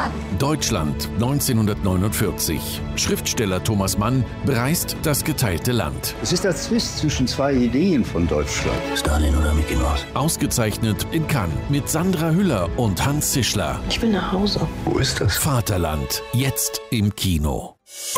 Deutschland 1949. Schriftsteller Thomas Mann bereist das geteilte Land. Es ist der Zwist zwischen zwei Ideen von Deutschland. Stalin oder Mickey Mouse? Ausgezeichnet in Cannes mit Sandra Hüller und Hans Zischler. Ich will nach Hause. Wo ist das? Vaterland, jetzt im Kino.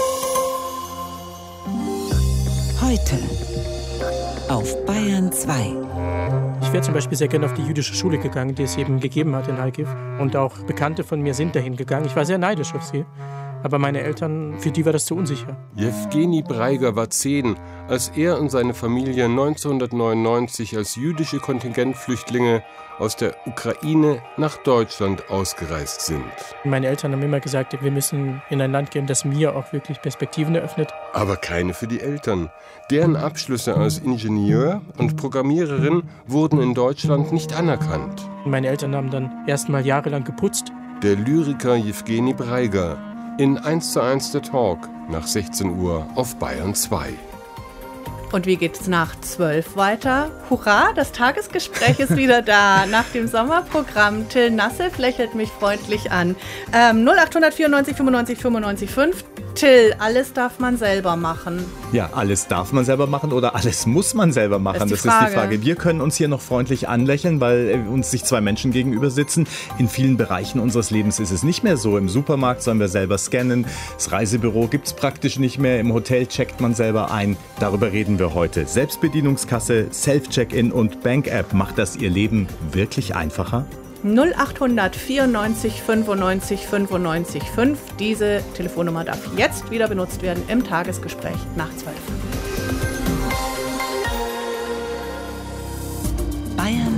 Heute auf Bayern 2. Ich wäre zum Beispiel sehr gerne auf die jüdische Schule gegangen, die es eben gegeben hat in Kharkiv. Und auch Bekannte von mir sind dahin gegangen. Ich war sehr neidisch auf sie. Aber meine Eltern, für die war das zu unsicher. Jewgeni Breiger war 10, als er und seine Familie 1999 als jüdische Kontingentflüchtlinge aus der Ukraine nach Deutschland ausgereist sind. Meine Eltern haben immer gesagt, wir müssen in ein Land gehen, das mir auch wirklich Perspektiven eröffnet. Aber keine für die Eltern. Deren Abschlüsse als Ingenieur und Programmiererin wurden in Deutschland nicht anerkannt. Meine Eltern haben dann erst mal jahrelang geputzt. Der Lyriker Jewgeni Breiger in 1:1 der Talk nach 16 Uhr auf Bayern 2. Und wie geht's nach 12 weiter? Hurra, das Tagesgespräch ist wieder da. Nach dem Sommerprogramm. Till Nassif lächelt mich freundlich an. 0800 94 95 95 5. Till, alles darf man selber machen. Ja, alles darf man selber machen oder alles muss man selber machen. Das ist die Frage. Wir können uns hier noch freundlich anlächeln, weil uns sich zwei Menschen gegenüber sitzen. In vielen Bereichen unseres Lebens ist es nicht mehr so. Im Supermarkt sollen wir selber scannen. Das Reisebüro gibt's praktisch nicht mehr. Im Hotel checkt man selber ein. Darüber reden wir heute. Selbstbedienungskasse, Self-Check-In und Bank-App. Macht das Ihr Leben wirklich einfacher? 0800 94 95 95 5. Diese Telefonnummer darf jetzt wieder benutzt werden im Tagesgespräch nach 12. Bayern